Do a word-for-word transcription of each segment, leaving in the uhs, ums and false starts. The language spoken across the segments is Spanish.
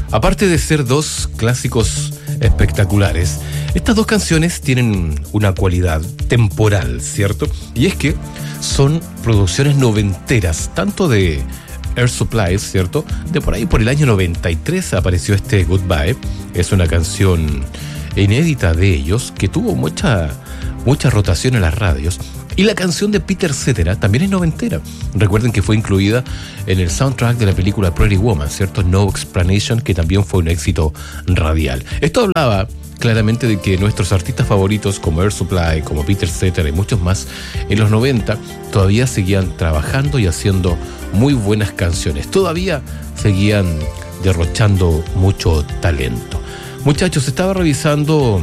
Aparte de ser dos clásicos espectaculares, estas dos canciones tienen una cualidad temporal, ¿cierto? Y es que son producciones noventeras, tanto de Air Supply, ¿cierto? De por ahí, por el año noventa y tres apareció este Goodbye. Es una canción inédita de ellos que tuvo mucha, mucha rotación en las radios. Y la canción de Peter Cetera también es noventera. Recuerden que fue incluida en el soundtrack de la película Pretty Woman, ¿cierto? No Explanation, que también fue un éxito radial. Esto hablaba claramente de que nuestros artistas favoritos como Air Supply, como Peter Cetera y muchos más en los noventa todavía seguían trabajando y haciendo muy buenas canciones. Todavía seguían derrochando mucho talento. Muchachos, estaba revisando...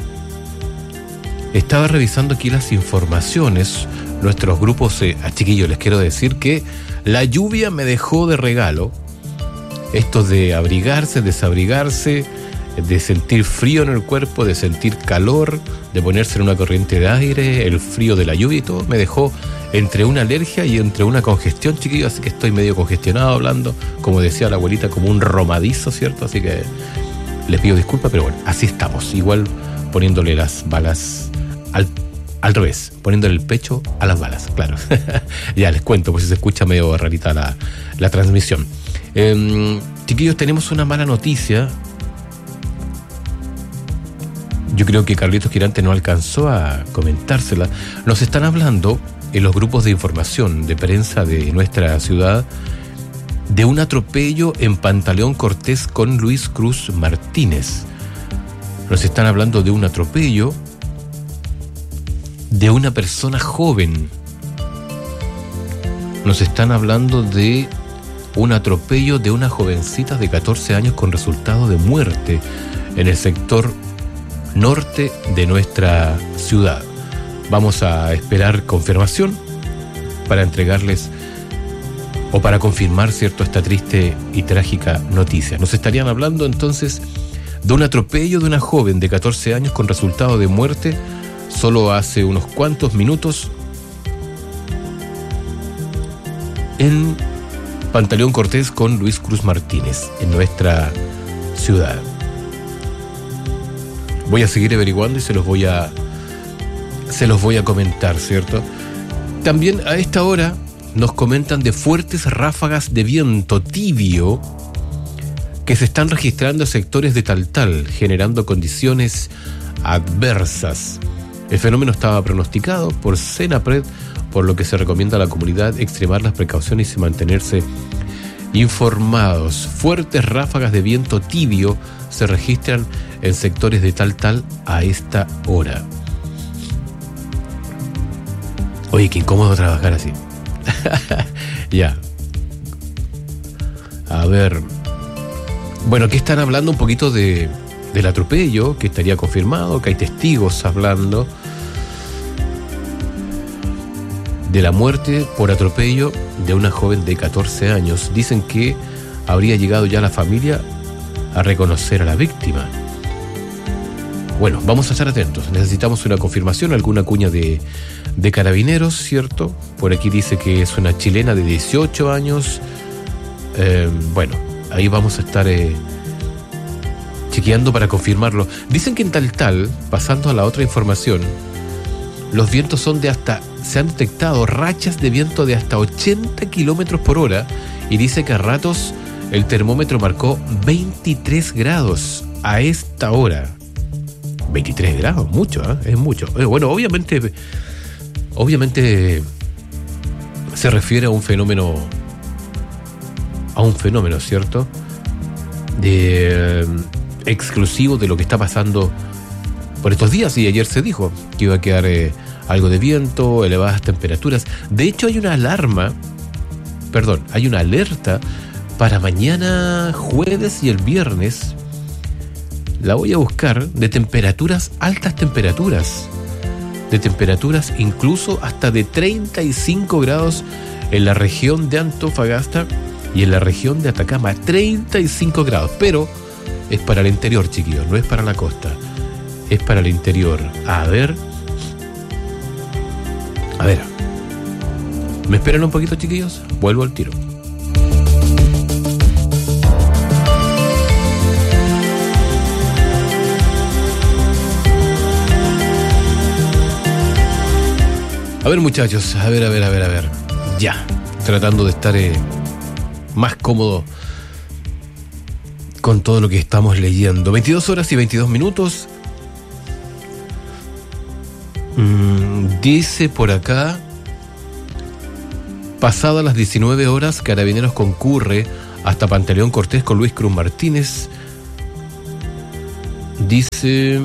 Estaba revisando aquí las informaciones. Nuestros grupos, eh, a chiquillos, les quiero decir que la lluvia me dejó de regalo esto de abrigarse, desabrigarse, de sentir frío en el cuerpo, de sentir calor, de ponerse en una corriente de aire, el frío de la lluvia y todo, me dejó entre una alergia y entre una congestión, chiquillos, así que estoy medio congestionado hablando, como decía la abuelita, como un romadizo, ¿cierto? Así que les pido disculpas, pero bueno, así estamos, igual poniéndole las balas al, al revés, poniéndole el pecho a las balas, claro. Ya les cuento, pues si se escucha medio rarita la, la transmisión. Eh, chiquillos, tenemos una mala noticia. Yo creo que Carlitos Girante no alcanzó a comentársela. Nos están hablando en los grupos de información de prensa de nuestra ciudad de un atropello en Pantaleón Cortés con Luis Cruz Martínez. Nos están hablando de un atropello de una persona joven. Nos están hablando de un atropello de una jovencita de catorce años con resultado de muerte en el sector norte de nuestra ciudad. Vamos a esperar confirmación para entregarles o para confirmar, ¿cierto?, esta triste y trágica noticia. Nos estarían hablando entonces de un atropello de una joven de catorce años con resultado de muerte solo hace unos cuantos minutos en Pantaleón Cortés con Luis Cruz Martínez, en nuestra ciudad. Voy a seguir averiguando y se los voy a se los voy a comentar, ¿cierto? También a esta hora nos comentan de fuertes ráfagas de viento tibio que se están registrando en sectores de Taltal, generando condiciones adversas. El fenómeno estaba pronosticado por Senapred, por lo que se recomienda a la comunidad extremar las precauciones y mantenerse informados. Fuertes ráfagas de viento tibio se registran en sectores de Taltal a esta hora. Oye, qué incómodo trabajar así. Ya. A ver. Bueno, aquí están hablando un poquito de, del atropello, que estaría confirmado, que hay testigos hablando de la muerte por atropello de una joven de catorce años. Dicen que habría llegado ya la familia a reconocer a la víctima. Bueno, vamos a estar atentos. Necesitamos una confirmación, alguna cuña de, de carabineros, ¿cierto? Por aquí dice que es una chilena de dieciocho años. Eh, bueno, ahí vamos a estar eh, chequeando para confirmarlo. Dicen que en Taltal, pasando a la otra información, los vientos son de hasta, se han detectado rachas de viento de hasta ochenta kilómetros por hora, y dice que a ratos el termómetro marcó veintitrés grados a esta hora. veintitrés grados, mucho, ¿eh? Es mucho. Eh, bueno, obviamente, obviamente se refiere a un fenómeno, a un fenómeno, ¿cierto? De, eh, exclusivo de lo que está pasando por estos días, y ayer se dijo que iba a quedar eh, algo de viento, elevadas temperaturas. De hecho, hay una alarma, perdón, hay una alerta para mañana jueves y el viernes. La voy a buscar, de temperaturas, altas temperaturas, de temperaturas incluso hasta de treinta y cinco grados en la región de Antofagasta y en la región de Atacama, treinta y cinco grados, pero es para el interior, chiquillos, no es para la costa, es para el interior. A ver, a ver, ¿me esperan un poquito, chiquillos? Vuelvo al tiro. A ver, muchachos, a ver, a ver, a ver, a ver. Ya, tratando de estar eh, más cómodo con todo lo que estamos leyendo. veintidós horas y veintidós minutos. Mm, dice por acá, pasadas las diecinueve horas, Carabineros concurre hasta Pantaleón Cortés con Luis Cruz Martínez. Dice,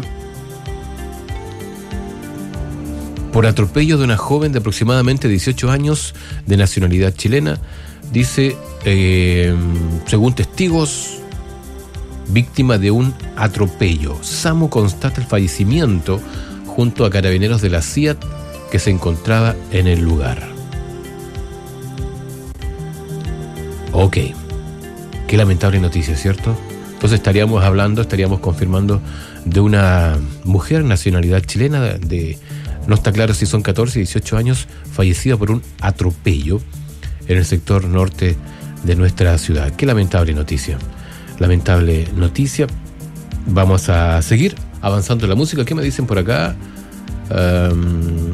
por atropello de una joven de aproximadamente dieciocho años de nacionalidad chilena. Dice, eh, según testigos, víctima de un atropello. SAMU constata el fallecimiento junto a Carabineros de la C I A T que se encontraba en el lugar. Ok, qué lamentable noticia, ¿cierto? Entonces estaríamos hablando, estaríamos confirmando de una mujer nacionalidad chilena de, no está claro si son catorce, dieciocho años, fallecida por un atropello en el sector norte de nuestra ciudad. Qué lamentable noticia, lamentable noticia. Vamos a seguir avanzando en la música. ¿Qué me dicen por acá? Um,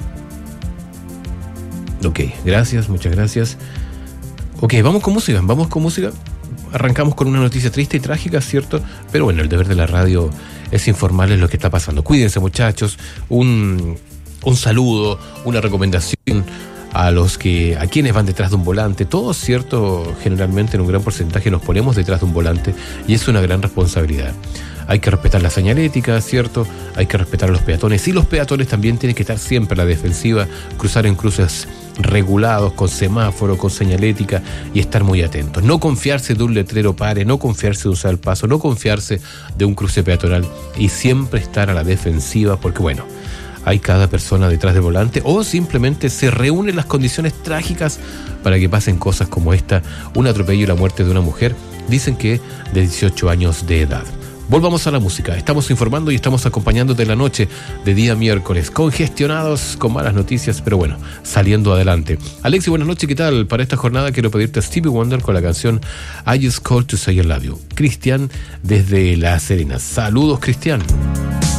ok, gracias, muchas gracias. Ok, vamos con música, vamos con música. Arrancamos con una noticia triste y trágica, ¿cierto? Pero bueno, el deber de la radio es informarles lo que está pasando. Cuídense, muchachos. Un, un saludo, una recomendación a los que, a quienes van detrás de un volante. Todos, ¿cierto? Generalmente en un gran porcentaje nos ponemos detrás de un volante y es una gran responsabilidad. Hay que respetar la señalética, ¿cierto? Hay que respetar a los peatones. Y los peatones también tienen que estar siempre a la defensiva, cruzar en cruces regulados, con semáforo, con señalética y estar muy atentos. No confiarse de un letrero pare, no confiarse de usar el paso, no confiarse de un cruce peatonal y siempre estar a la defensiva porque, bueno, hay cada persona detrás del volante o simplemente se reúnen las condiciones trágicas para que pasen cosas como esta, un atropello y la muerte de una mujer, dicen que de dieciocho años de edad. Volvamos a la música. Estamos informando y estamos acompañándote en la noche de día miércoles, congestionados, con malas noticias, pero bueno, saliendo adelante. Alexi, buenas noches, ¿qué tal? Para esta jornada quiero pedirte a Stevie Wonder con la canción I Just Called to Say I Love You. Cristian desde La Serena. Saludos, Cristian.